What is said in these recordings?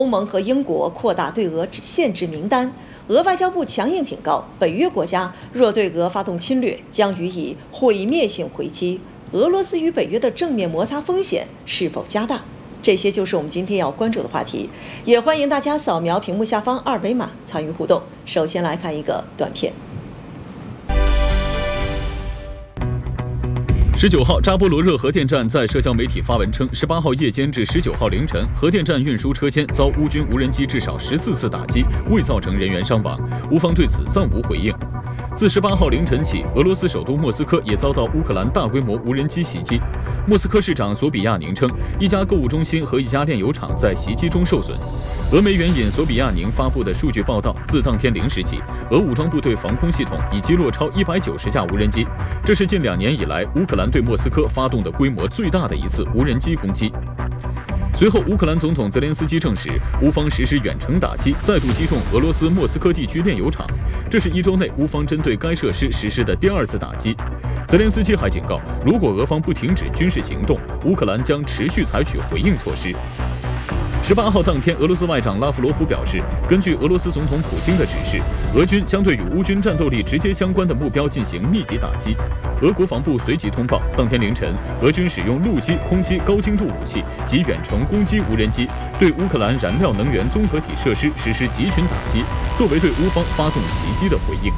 欧盟和英国扩大对俄限制名单，俄外交部强硬警告，北约国家若对俄发动侵略，将予以毁灭性回击。俄罗斯与北约的正面摩擦风险是否加大？这些就是我们今天要关注的话题，也欢迎大家扫描屏幕下方二维码参与互动。首先来看一个短片。 19号，扎波罗热核电站在社交媒体发文称，18号夜间至19号凌晨，核电站运输车间遭乌军无人机至少14次打击，未造成人员伤亡。乌方对此暂无回应。自18号凌晨起，俄罗斯首都莫斯科也遭到乌克兰大规模无人机袭击。莫斯科市长索比亚宁称，一家购物中心和一家炼油厂在袭击中受损。俄媒援引索比亚宁发布的数据报道，自当天0时起，俄武装部队防空系统已击落超190架无人机，这是近2年以来乌克兰对莫斯科发动的规模最大的一次无人机攻击。随后，乌克兰总统泽连斯基证实，乌方实施远程打击，再度击中俄罗斯莫斯科地区炼油厂。这是1周内乌方针对该设施实施的第2次打击。泽连斯基还警告，如果俄方不停止军事行动，乌克兰将持续采取回应措施。18号当天，俄罗斯外长拉夫罗夫表示，根据俄罗斯总统普京的指示，俄军将对与乌军战斗力直接相关的目标进行密集打击。俄国防部随即通报，当天凌晨，俄军使用陆基、空基高精度武器及远程攻击无人机，对乌克兰燃料能源综合体设施实施集群打击，作为对乌方发动袭击的回应。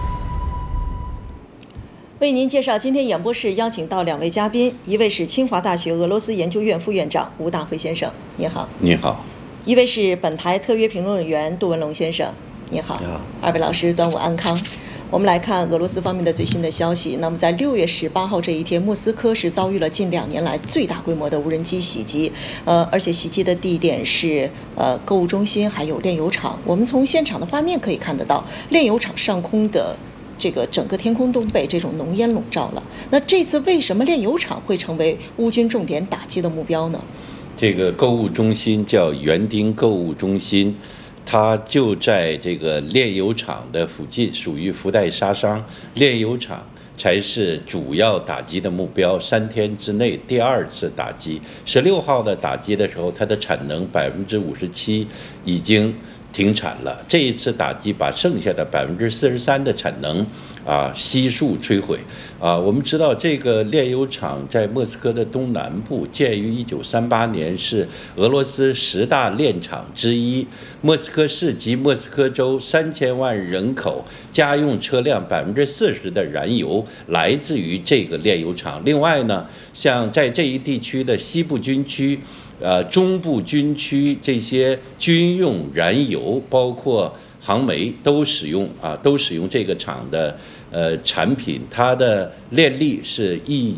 为您介绍今天演播室邀请到2位嘉宾，一位是清华大学俄罗斯研究院副院长吴大辉先生，你好。 你好。 一位是本台特约评论员杜文龙先生，你好。 你好。 2位老师端午安康。我们来看俄罗斯方面的最新的消息。那么在6月18号这一天，莫斯科是遭遇了近2年来最大规模的无人机袭击，而且袭击的地点是购物中心还有炼油厂。我们从现场的画面可以看得到，炼油厂上空的这个整个天空都被这种浓烟笼罩了。那这次为什么炼油厂会成为乌军重点打击的目标呢？ 这个购物中心叫园丁购物中心，它就在这个炼油厂的附近，属于福袋沙商。炼油厂才是主要打击的目标。3天之内第2次打击，16号的打击的时候，它的产能57%已经停产了。这一次打击把剩下的43%的产能悉数摧毁。我们知道这个炼油厂在莫斯科的东南部，建于1938年，是俄罗斯10大炼厂之一。莫斯科市及莫斯科州3000万人口，家用车辆40%的燃油来自于这个炼油厂。另外呢，像在这一地区的西部军区、中部军区，这些军用燃油包括航煤都使用这个厂的产品，它的炼力是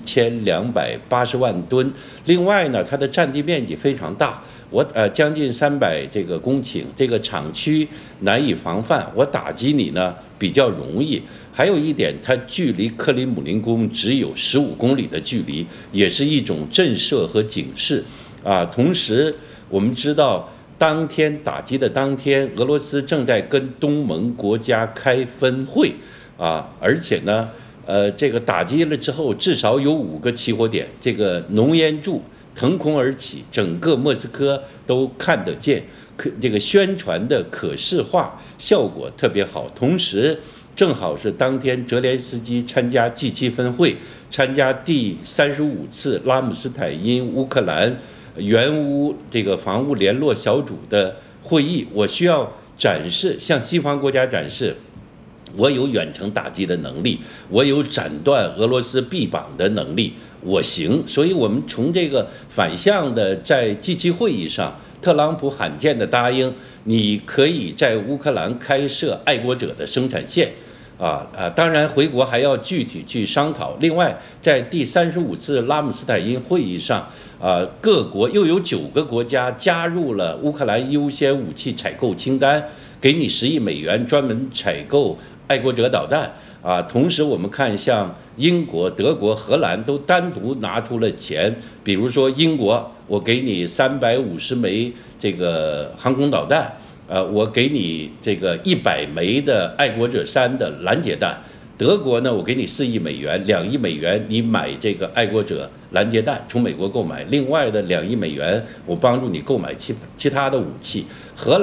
1280万吨。另外呢，它的占地面积非常大，将近300这个公顷，这个厂区难以防范，我打击你呢比较容易。还有一点，它距离克里姆林宫只有15公里的距离，也是一种震慑和警示。同时我们知道，当天打击的当天，俄罗斯正在跟东盟国家开分会而且呢，这个打击了之后，至少有5个起火点，这个浓烟柱腾空而起，整个莫斯科都看得见，这个宣传的可视化效果特别好。同时，正好是当天泽连斯基参加 G7 分会，参加第35次拉姆斯坦因乌克兰援乌这个防务联络小组的会议，我需要展示，向西方国家展示，我有远程打击的能力，我有斩断俄罗斯臂膀的能力，我行。所以我们从这个反向的，在 G7 会议上，特朗普罕见的答应，你可以在乌克兰开设爱国者的生产线。当然回国还要具体去商讨。另外，在第35次拉姆斯坦因会议上，各国又有9个国家加入了乌克兰优先武器采购清单，给你10亿美元专门采购爱国者导弹。同时我们看像英国、德国、荷兰都单独拿出了钱，比如说英国，我给你350枚这个航空导弹。我给你这个100枚的爱国者3的拦截弹。德国呢，我给你4亿美元，2亿美元你买这个爱国者拦截弹，从美国购买，另外的2亿美元我帮助你购买其他的武器。荷兰